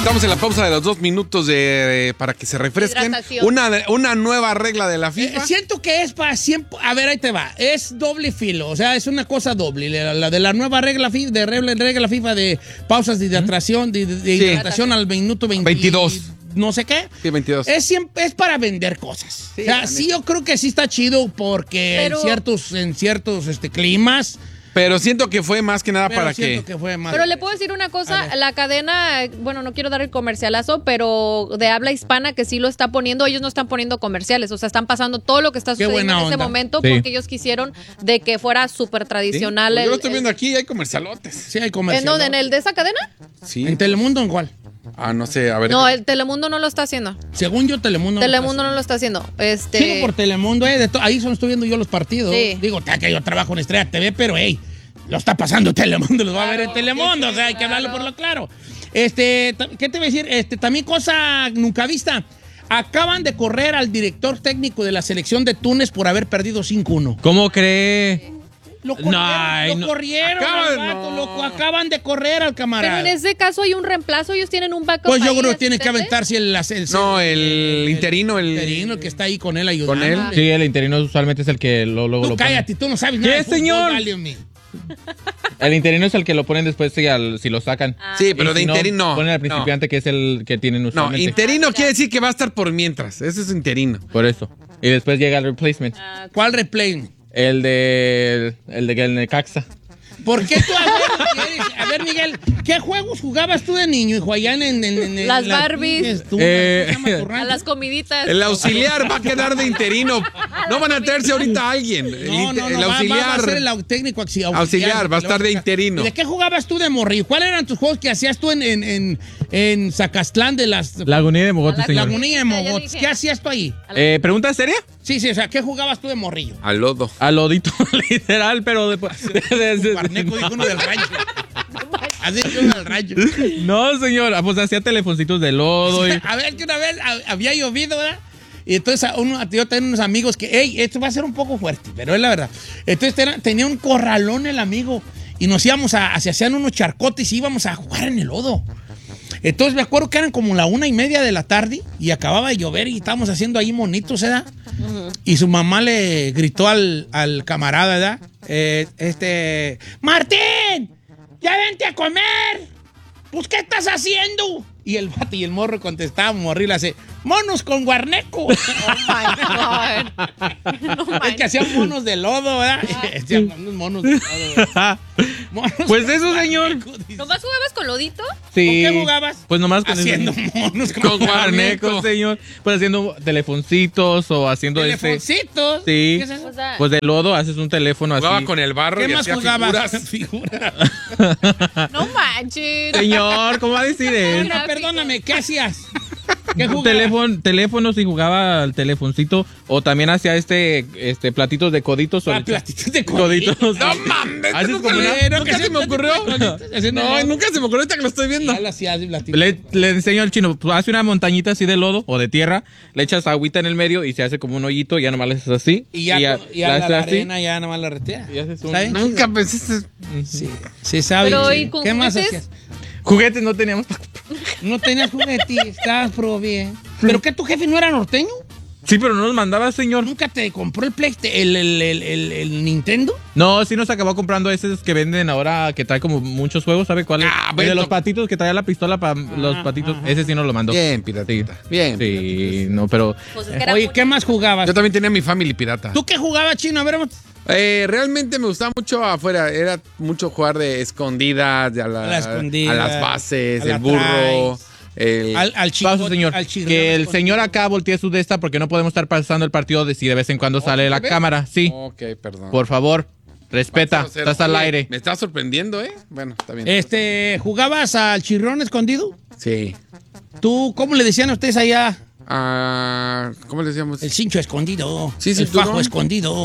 Estamos en la pausa de los 2 minutos para que se refresquen. Una nueva regla de la FIFA. Siento que es para siempre. A ver, ahí te va. Es doble filo. O sea, es una cosa doble. La de la nueva regla FIFA, regla FIFA de pausas de hidratación, de hidratación al minuto 22. No sé qué. Sí, 22. Es para vender cosas. Sí, o sea, sí, yo creo que sí está chido porque en ciertos climas. Pero siento que fue más que nada para que... Pero le puedo decir una cosa, la cadena, bueno, no quiero dar el comercialazo, pero de habla hispana que sí lo está poniendo, ellos no están poniendo comerciales, o sea, están pasando todo lo que está sucediendo en ese momento porque ellos quisieron de que fuera súper tradicional. ¿Sí? Yo lo estoy viendo aquí, hay comercialotes. Sí, hay comercialotes. ¿En dónde? ¿En el de esa cadena? Sí. ¿En Telemundo en cuál? No sé, a ver. No, el Telemundo no lo está haciendo. Según yo, Telemundo no lo está haciendo. Sí, por Telemundo, ahí estoy viendo yo los partidos. Sí. Digo, que yo trabajo en Estrella TV, pero lo está pasando Telemundo, los va a ver en Telemundo, o sea, hay que hablarlo por lo claro. ¿Qué te voy a decir? También cosa nunca vista. Acaban de correr al director técnico de la selección de Túnez por haber perdido 5-1. ¿Cómo cree? Lo corrieron, acaban de correr al camarada. Pero en ese caso hay un reemplazo, ellos tienen un backup. Pues yo creo que tiene que aventarse el interino. El interino que está ahí con él ayudando. ¿Con él? Sí, el interino usualmente es el que luego lo cállate, tú no sabes nada. ¿Qué, señor? El interino es el que lo ponen después si lo sacan. Sí, pero de interino no. Ponen al principiante que es el que tienen usualmente. No, interino quiere decir que va a estar por mientras. Ese es interino. Por eso. Y después llega el replacement. ¿Cuál replacement? El de Necaxa. ¿Por qué tú? A ver, Miguel, ¿qué juegos jugabas tú de niño, hijo, allá en las Barbies? A las comiditas. El auxiliar va a quedar de interino. No van a traerse ahorita a alguien. El auxiliar. Va a ser el técnico auxiliar, va a estar de interino. ¿Y de qué jugabas tú de morrillo? ¿Cuáles eran tus juegos que hacías tú en Zacastlán de las... Lagunilla de Mogotes, señor. Lagunilla de Mogotes. ¿Qué hacías tú ahí? ¿Pregunta seria? Sí, o sea, ¿qué jugabas tú de morrillo? Al lodo. Al lodito, literal, pero después... Barneco dijo uno del rancho. Así que uno del rancho. No, señor, pues hacía telefoncitos de lodo. A ver, que una vez había llovido, ¿verdad? Y entonces yo tenía unos amigos que, esto va a ser un poco fuerte, pero es la verdad. Entonces tenía un corralón el amigo y nos íbamos se hacían unos charcotes y íbamos a jugar en el lodo. Entonces me acuerdo que eran como la 1:30 de la tarde y acababa de llover y estábamos haciendo ahí monitos, ¿verdad? Y su mamá le gritó al camarada, ¿verdad? ¡Martín! ¡Ya vente a comer! Pues, ¿qué estás haciendo? Y el vato y el morro contestaba, morril, hace monos con guarneco. Oh my God. No, es que hacían monos de lodo, ¿verdad? Hacían unos monos de lodo, ¿verdad? Pues eso, señor. ¿Nomás jugabas con lodito? Sí. ¿Con qué jugabas? Pues nomás haciendo monos con guarneco, señor. Pues haciendo telefoncitos o haciendo ¿Telefoncitos? Sí. ¿Qué es eso? O sea, pues de lodo haces un teléfono Jugaba así. con el barro. ¿Qué y más hacía jugabas? Figuras. no manches. Señor, ¿cómo va a decir él? No, perdóname, ¿qué hacías? ¿Qué jugabas? Teléfonos y jugaba al telefoncito o también hacía platitos de coditos. Platitos de coditos. No mames, nunca se me ocurrió. No, nunca se me ocurrió ahorita que lo estoy viendo. Le enseño al chino, pues hace una montañita así de lodo o de tierra, le echas agüita en el medio y se hace como un hoyito y ya nomás le haces así. Y ya la arena ya nomás la retea. ¿Sabes? Nunca pensaste. Sí, sabes. Pero, ¿y con ¿qué más juguetes? hacías? Juguetes no teníamos. No tenías juguetes, estabas bien. ¿Pero qué, tu jefe no era norteño? Sí, pero no nos mandaba, señor. ¿Nunca te compró el PlayStation, el Nintendo? No, sí nos acabó comprando esos que venden ahora, que trae como muchos juegos, ¿sabe cuál es? El de los patitos, que traía la pistola para los patitos. Ese sí nos lo mandó. Bien, piratita. Bien. Sí, no, pero... Pues es que Oye, ¿qué más jugabas? Yo también tenía mi Family pirata. ¿Tú qué jugabas, Chino? A ver, realmente me gustaba mucho afuera. Era mucho jugar de escondidas, a las bases, el burro. Al chico, señor. Que el señor acá voltee su de esta porque no podemos estar pasando el partido de si de vez en cuando sale la cámara. Sí. Ok, perdón. Por favor, respeta. Estás al aire. Me está sorprendiendo, ¿eh? Bueno, está bien. ¿Jugabas al chirrón escondido? Sí. ¿Tú cómo le decían a ustedes allá? ¿Cómo le decíamos? El cincho escondido. Sí, el fajo escondido.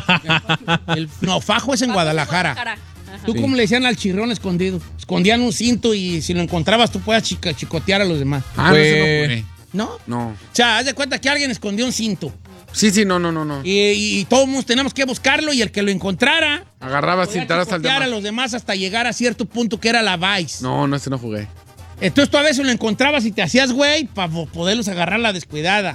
Fajo es en Guadalajara. ¿Tú cómo le decían al chirrón escondido? Escondían un cinto y si lo encontrabas tú puedas chicotear a los demás. Pues... ¿No? No. O sea, haz de cuenta que alguien escondió un cinto. Sí, no. Y todos tenemos que buscarlo y el que lo encontrara... Agarrabas cintaras al demás. A los demás hasta llegar a cierto punto que era la vice. No, ese no jugué. Entonces tú a veces lo encontrabas y te hacías güey para poderlos agarrar la descuidada.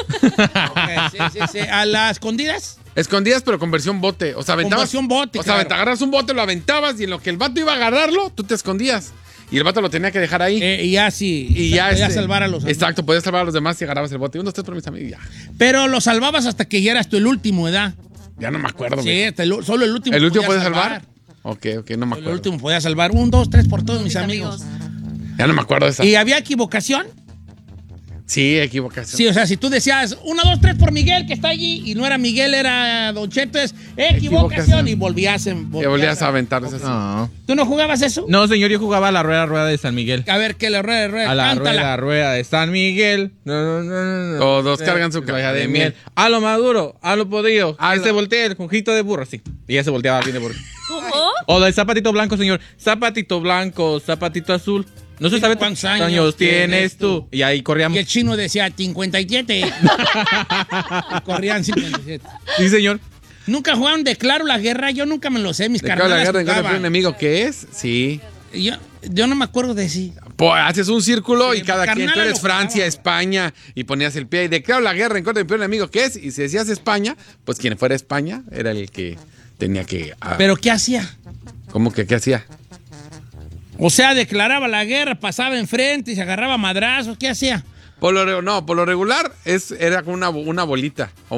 Okay, sí. ¿A las escondidas? Escondidas, pero con versión bote. O sea, aventabas. Con versión bote, O sea, te agarras un bote, lo aventabas y en lo que el vato iba a agarrarlo, tú te escondías. Y el vato lo tenía que dejar ahí. Y ya sí. Y ya podías salvar a los amigos. Exacto, podías salvar a los demás y agarrabas el bote. 1, 2, 3 por mis amigos y ya. Pero lo salvabas hasta que ya eras tú el último, ¿verdad? Ya no me acuerdo. Sí, solo el último. ¿El último podía salvar? Ok, no me acuerdo. El último podía salvar. 1, 2, 3 por todos mis amigos. Ya no me acuerdo de esa. ¿Y había equivocación? Sí, equivocación. Sí, o sea, si tú decías 1, 2, 3 por Miguel, que está allí, y no era Miguel, era Don Cheto, es equivocación, y volvías a aventar esas. No. ¿Tú no jugabas eso? No, señor, yo jugaba a la rueda de San Miguel. A ver, que la rueda, a la cántala. rueda de San Miguel. No. Todos cargan su caja de miel. A lo maduro, a lo podrido. A se voltea el conjito de burro, sí. Y ya se volteaba bien de burro. ¿Cómo? O del zapatito blanco, señor. Zapatito blanco, zapatito azul. No se sabe cuántos años tienes tú. Y ahí corríamos. Y el chino decía 57. Corrían 57. Sí, señor. ¿Nunca jugaron Declaro la Guerra? Yo nunca me lo sé, mis carnales. ¿Declaro la Guerra en un enemigo qué es? Sí. Yo no me acuerdo de sí. Haces un círculo sí, y cada quien, tú eres Francia, jugaba. España, y ponías el pie y declaro la guerra en contra del peor enemigo que es. Y si decías España, pues quien fuera España era el que tenía que... ¿Pero qué hacía? ¿Cómo que qué hacía? O sea, declaraba la guerra, pasaba enfrente y se agarraba madrazos. ¿Qué hacía? Por lo regular era como una bolita o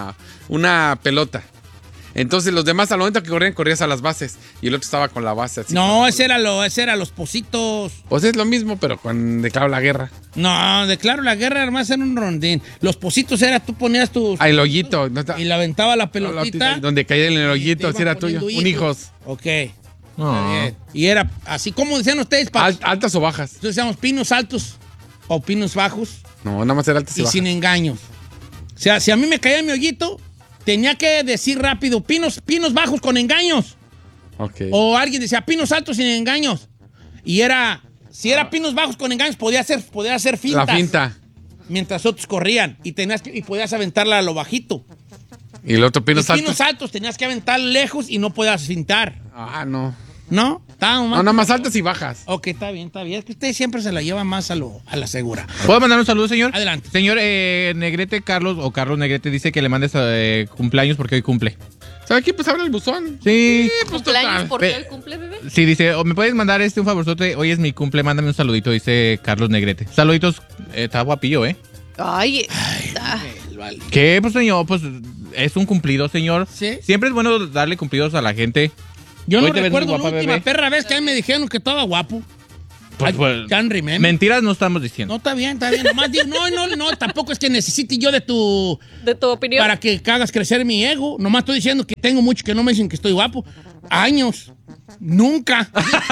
una pelota. Entonces los demás al momento que corrías a las bases y el otro estaba con la base así. No, ese era los pocitos. Pues es lo mismo, pero con declaro la guerra. No, declaro la guerra además era un rondín. Los pocitos era tú ponías tus... el hoyito. Y le aventaba la pelotita. Donde caía en el hoyito, así era tuyo. Un hijos. Ok. Bien. Y era así como decían ustedes. ¿Altas o bajas? Entonces decíamos pinos altos o pinos bajos. No, nada más era altas y bajas. Y sin engaños. O sea, si a mí me caía mi hoyito, tenía que decir rápido, pinos bajos con engaños. Okay. O alguien decía pinos altos sin engaños. Y si era pinos bajos con engaños, podía hacer fintas. La finta. Mientras otros corrían. Y podías aventarla a lo bajito. Y el otro pinos altos. Pinos altos tenías que aventar lejos y no podías fintar. No. ¿No? Nada más altas y bajas. Ok, está bien. Es que usted siempre se la lleva más a la segura. ¿Puedo mandar un saludo, señor? Adelante. Señor Negrete Carlos Negrete dice que le mandes cumpleaños porque hoy cumple. ¿Sabe qué? Pues abre el buzón. Sí. Pues ¿cumpleaños por qué hoy cumple, bebé? Sí, dice, ¿me puedes mandar un favorzote? Hoy es mi cumple, mándame un saludito, dice Carlos Negrete. Saluditos, está guapillo, ¿eh? Ay. Vale. ¿Qué? Pues, señor, pues es un cumplido, señor. Sí. Siempre es bueno darle cumplidos a la gente. Yo Hoy no te ves recuerdo muy la guapa, última bebé. perra vez que a mí me dijeron que estaba guapo. Pues, Can't remember. Mentiras no estamos diciendo. No, está bien. Nomás digo, no, tampoco es que necesite yo de tu opinión. Para que hagas crecer mi ego. Nomás estoy diciendo que tengo mucho que no me dicen que estoy guapo. Años. Nunca.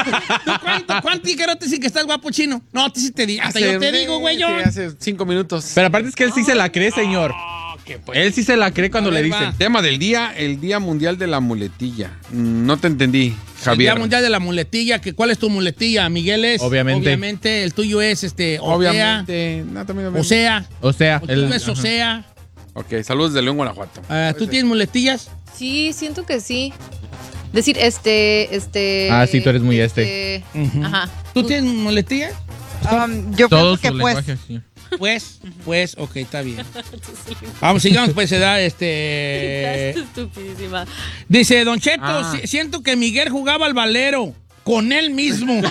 ¿Cuánto quiero te dicen que estás guapo, chino? No, sí te digo. Hasta yo te digo, güey. Sí, hace 5 minutos. Pero aparte es que él sí se la cree, señor. Él sí se la cree cuando le dicen. Tema del día, el Día Mundial de la Muletilla. No te entendí, Javier. El Día Mundial de la Muletilla. ¿Cuál es tu muletilla? Miguel es. Obviamente. El tuyo es Obviamente. Osea. El tuyo es Osea. Ok, saludos de León, Guanajuato. ¿Tú tienes muletillas? Sí, siento que sí. Decir, Ah, sí, tú eres muy Ajá. ¿Tú tienes muletillas? Yo Todos pienso que lenguajes, señor. Pues, ok, está bien. Vamos, sigamos, pues, se da Estupidísima. Dice, Don Cheto, siento que Miguel jugaba al valero con él mismo.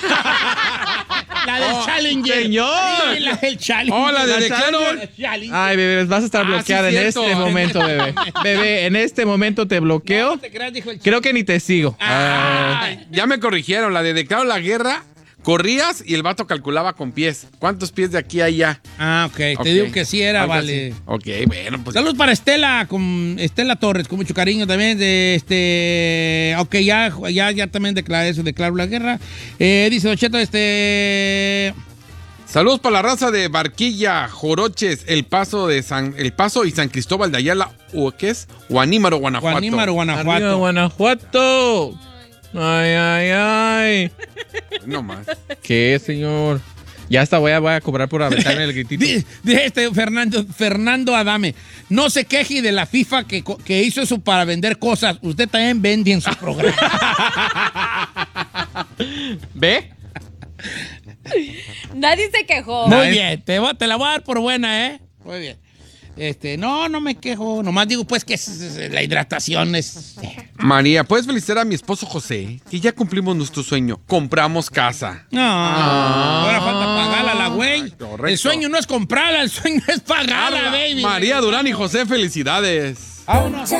La del Challenger. Señor. Sí, la del Challenger. Hola, de Declaro. Ay, bebé, vas a estar bloqueada sí, en cierto. este momento, bebé. Bebé, en este momento te bloqueo. No te creas, dijo el Creo que ni te sigo. Ya me corrigieron, la de Declaro la Guerra. Corrías y el vato calculaba con pies. ¿Cuántos pies de aquí a allá? Ok. Te digo que sí era, vale. Ok, bueno, pues. Saludos para Estela Torres, con mucho cariño también. Ok, ya también declaro la guerra. Dice Don Cheto, Saludos para la raza de Barquilla, Joroches, El Paso y San Cristóbal de Ayala, o ¿qué es? Guanímaro, Guanajuato. Arriba, Guanajuato. Ay. No más. ¿Qué, señor? Ya hasta voy a cobrar por aventarme el gritito. Fernando Adame. No se queje de la FIFA que hizo eso para vender cosas. Usted también vende en su programa. ¿Ve? Nadie se quejó. Muy bien, te la voy a dar por buena, ¿eh? Muy bien. No me quejo. Nomás digo, pues, que la hidratación es... María, ¿puedes felicitar a mi esposo José? Que ya cumplimos nuestro sueño. Compramos casa. No, ahora falta pagarla, la güey. El sueño no es comprarla, el sueño es pagarla, baby. María Durán y José, felicidades. Vámonos.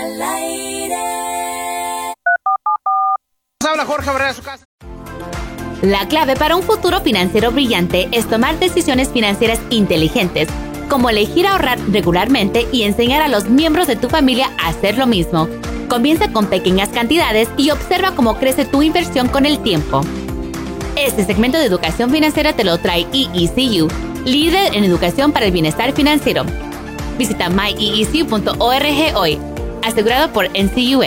Habla Jorge Barrera de su casa. La clave para un futuro financiero brillante es tomar decisiones financieras inteligentes, como elegir ahorrar regularmente y enseñar a los miembros de tu familia a hacer lo mismo. Comienza con pequeñas cantidades y observa cómo crece tu inversión con el tiempo. Este segmento de educación financiera te lo trae EECU, líder en educación para el bienestar financiero. Visita myeecu.org hoy, asegurado por NCUA.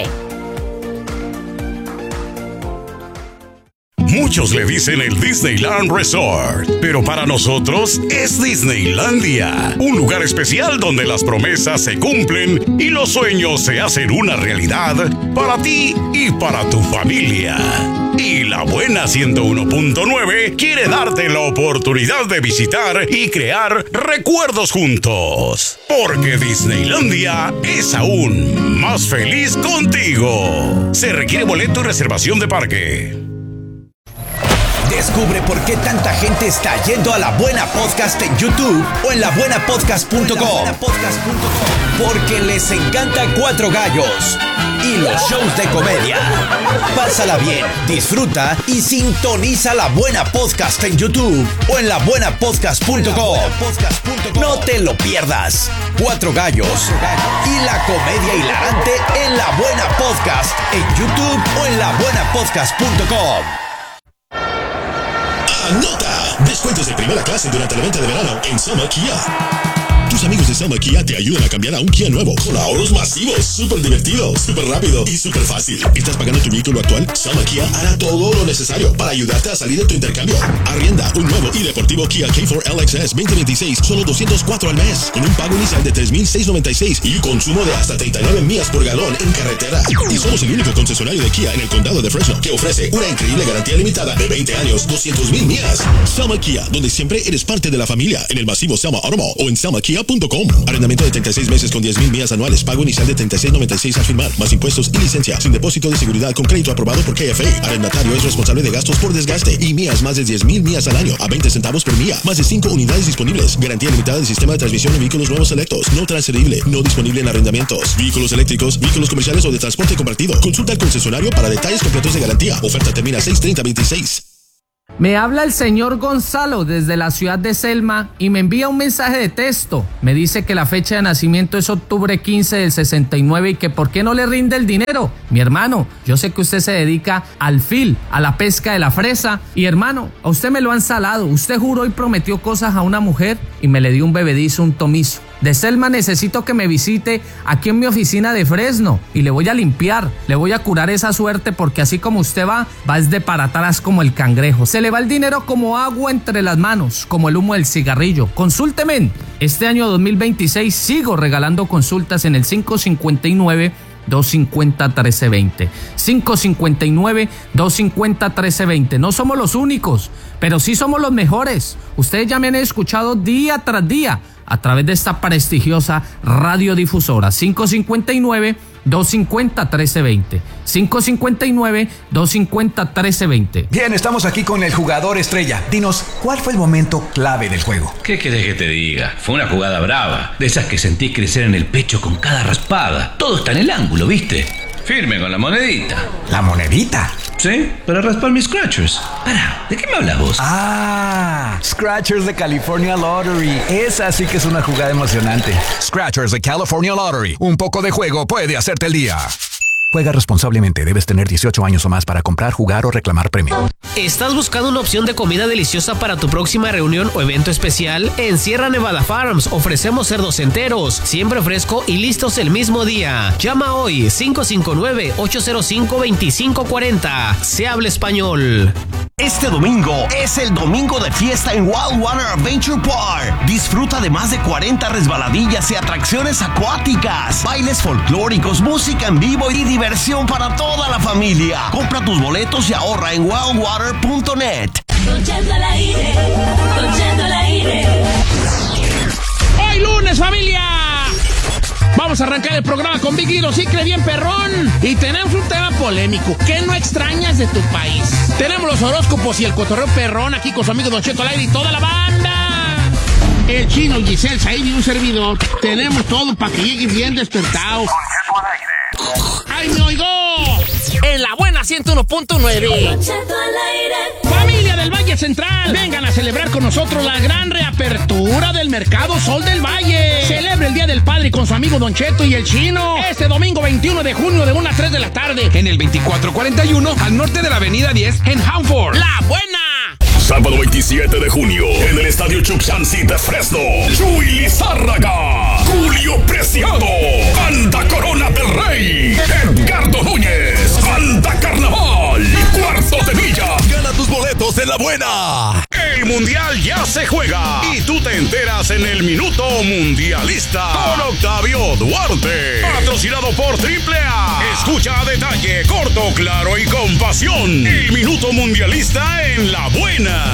Muchos le dicen el Disneyland Resort, pero para nosotros es Disneylandia, un lugar especial donde las promesas se cumplen y los sueños se hacen una realidad para ti y para tu familia. Y La Buena 101.9 quiere darte la oportunidad de visitar y crear recuerdos juntos, porque Disneylandia es aún más feliz contigo. Se requiere boleto y reservación de parque. Descubre por qué tanta gente está yendo a La Buena Podcast en YouTube o en labuenapodcast.com. Porque les encanta Cuatro Gallos y los shows de comedia. Pásala bien, disfruta y sintoniza La Buena Podcast en YouTube o en labuenapodcast.com. No te lo pierdas. Cuatro Gallos y la comedia hilarante en La Buena Podcast en YouTube o en labuenapodcast.com. ¡Anota! Descuentos de primera clase durante la venta de verano en Sama Kia. Tus amigos de Sama Kia te ayudan a cambiar a un Kia nuevo con ahorros masivos, súper divertido, súper rápido y súper fácil. ¿Estás pagando tu vehículo actual? Sama Kia hará todo lo necesario para ayudarte a salir de tu intercambio. Arrienda un nuevo y deportivo Kia K4 LXS 2026, solo $204 al mes, con un pago inicial de $3,696 y un consumo de hasta 39 millas por galón en carretera. Y somos el único concesionario de Kia en el condado de Fresno que ofrece una increíble garantía limitada de 20 años, 200,000 millas. Sama Kia, donde siempre eres parte de la familia, en el masivo Sama Automall o en samakia.com. Arrendamiento de 36 meses con 10,000 millas anuales. Pago inicial de $36.96 al firmar, más impuestos y licencia. Sin depósito de seguridad con crédito aprobado por KFA. Arrendatario es responsable de gastos por desgaste y millas más de 10,000 millas al año a 20 centavos por milla. Más de 5 unidades disponibles. Garantía limitada del sistema de transmisión en vehículos nuevos selectos. No transferible. No disponible en arrendamientos. Vehículos eléctricos, vehículos comerciales o de transporte compartido. Consulta al concesionario para detalles completos de garantía. Oferta termina 6/30/26. Me habla el señor Gonzalo desde la ciudad de Selma y me envía un mensaje de texto. Me dice que la fecha de nacimiento es octubre 15 del 69 y que por qué no le rinde el dinero. Mi hermano, yo sé que usted se dedica al fil, a la pesca de la fresa. Y hermano, a usted me lo han salado. Usted juró y prometió cosas a una mujer y me le dio un bebedizo, un tomizo. De Selma necesito que me visite aquí en mi oficina de Fresno y le voy a limpiar, le voy a curar esa suerte porque así como usted va de para atrás como el cangrejo. Se le va el dinero como agua entre las manos, como el humo del cigarrillo. Consúlteme. Este año 2026 sigo regalando consultas en el 559-250-1320. 559-250-1320. No somos los únicos, pero sí somos los mejores. Ustedes ya me han escuchado día tras día a través de esta prestigiosa radiodifusora. 559-250-1320. 559-250-1320. Bien, estamos aquí con el jugador estrella. Dinos, ¿cuál fue el momento clave del juego? ¿Qué querés que te diga? Fue una jugada brava, de esas que sentí crecer en el pecho con cada raspada. Todo está en el ángulo, ¿viste? Firme con la monedita. ¿La monedita? Sí, para raspar mis scratchers. Pará, ¿de qué me hablas vos? Ah, Scratchers de California Lottery. Esa sí que es una jugada emocionante. Scratchers de California Lottery. Un poco de juego puede hacerte el día. Juega responsablemente. Debes tener 18 años o más para comprar, jugar o reclamar premio. ¿Estás buscando una opción de comida deliciosa para tu próxima reunión o evento especial? En Sierra Nevada Farms ofrecemos cerdos enteros, siempre fresco y listos el mismo día. Llama hoy 559-805-2540. Se habla español. Este domingo es el domingo de fiesta en Wildwater Adventure Park. Disfruta de más de 40 resbaladillas y atracciones acuáticas, bailes folclóricos, música en vivo y diversión para toda la familia. Compra tus boletos y ahorra en wildwater.net. Escuchando al aire. arrancar el programa con Big Hero, sí, cree bien perrón. Y tenemos un tema polémico. ¿Qué no extrañas de tu país? Tenemos los horóscopos y el cotorreo perrón aquí con su amigo Don Cheto al aire y toda la banda. El Chino, Giselle, Said y un servidor. Tenemos todo para que llegue bien despertado. ¡Ay, me oigo! En la buena 101.9. Familia del Valle Central, vengan a celebrar con nosotros la gran reapertura del Mercado Sol del Valle. Celebre el Día del Padre con su amigo Don Cheto y el Chino. Este domingo 21 de junio de 1 a 3 de la tarde. En el 2441, al norte de la avenida 10, en Hanford. ¡La buena! Sábado 27 de junio, en el Estadio Chuxansi de Fresno, Chuy Lizárraga, Julio Preciado, Banda Corona del Rey, Edgardo Núñez, Banda Carnaval y Cuarto de Villa. Gana tus boletos en la buena. El Mundial ya se juega y tú te enteras en el Minuto Mundialista con Octavio Duarte. Patrocinado por AAA. Escucha a detalle, corto, claro y con pasión. El Minuto Mundialista en la buena.